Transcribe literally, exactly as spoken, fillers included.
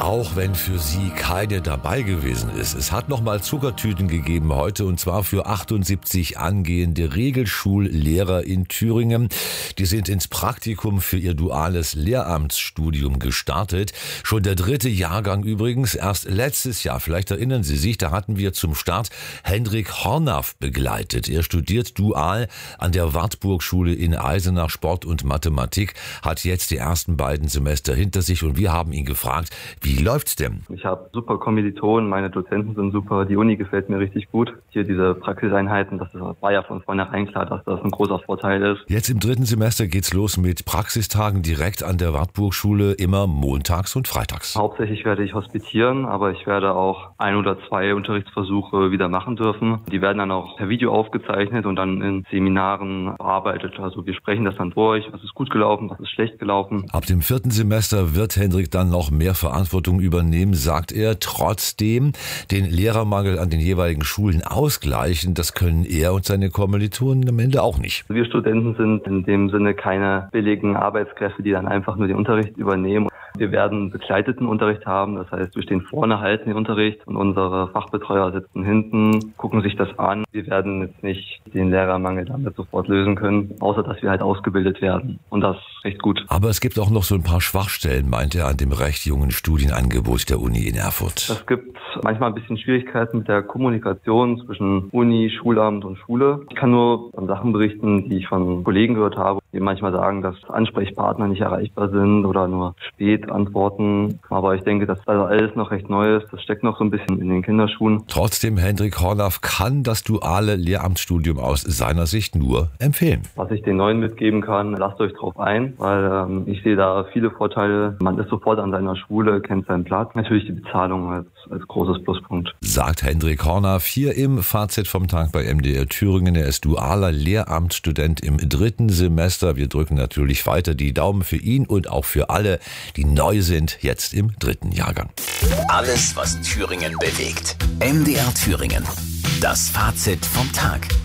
Auch wenn für Sie keine dabei gewesen ist. Es hat nochmal Zuckertüten gegeben heute, und zwar für achtundsiebzig angehende Regelschullehrer in Thüringen. Die sind ins Praktikum für ihr duales Lehramtsstudium gestartet. Schon der dritte Jahrgang übrigens, erst letztes Jahr, vielleicht erinnern Sie sich, da hatten wir zum Start Hendrik Hornaff begleitet. Er studiert dual an der Wartburg-Schule in Eisenach Sport und Mathematik, hat jetzt die ersten beiden Semester hinter sich, und wir haben ihn gefragt, wie läuft's denn? Ich habe super Kommilitonen, meine Dozenten sind super, die Uni gefällt mir richtig gut. Hier diese Praxiseinheiten, das war ja von vornherein klar, dass das ein großer Vorteil ist. Jetzt im dritten Semester geht's los mit Praxistagen direkt an der Wartburg-Schule, immer montags und freitags. Hauptsächlich werde ich hospitieren, aber ich werde auch ein oder zwei Unterrichtsversuche wieder machen dürfen. Die werden dann auch per Video aufgezeichnet und dann in Seminaren bearbeitet. Also wir sprechen das dann durch, was ist gut gelaufen, was ist schlecht gelaufen. Ab dem vierten Semester wird Hendrik dann noch mehr Verantwortung übernehmen, sagt er. Trotzdem den Lehrermangel an den jeweiligen Schulen ausgleichen, das können er und seine Kommilitonen am Ende auch nicht. Wir Studenten sind in dem Sinne keine billigen Arbeitskräfte, die dann einfach nur den Unterricht übernehmen. Wir werden begleiteten Unterricht haben, das heißt, wir stehen vorne, halten den Unterricht und unsere Fachbetreuer sitzen hinten, gucken sich das an. Wir werden jetzt nicht den Lehrermangel damit sofort lösen können, außer dass wir halt ausgebildet werden, und das recht gut. Aber es gibt auch noch so ein paar Schwachstellen, meint er, an dem recht jungen Studienangebot der Uni in Erfurt. Es gibt manchmal ein bisschen Schwierigkeiten mit der Kommunikation zwischen Uni, Schulamt und Schule. Ich kann nur von Sachen berichten, die ich von Kollegen gehört habe, die manchmal sagen, dass Ansprechpartner nicht erreichbar sind oder nur spät antworten. Aber ich denke, dass das alles noch recht neu ist. Das steckt noch so ein bisschen in den Kinderschuhen. Trotzdem, Hendrik Hornaff kann das duale Lehramtsstudium aus seiner Sicht nur empfehlen. Was ich den Neuen mitgeben kann, lasst euch drauf ein, weil ähm, ich sehe da viele Vorteile. Man ist sofort an seiner Schule, kennt seinen Platz. Natürlich die Bezahlung als, als großes Pluspunkt. Sagt Hendrik Hornaff hier im Fazit vom Tag bei M D R Thüringen. Er ist dualer Lehramtsstudent im dritten Semester. Wir drücken natürlich weiter die Daumen für ihn und auch für alle, die neu sind, jetzt im dritten Jahrgang. Alles, was Thüringen bewegt. M D R Thüringen. Das Fazit vom Tag.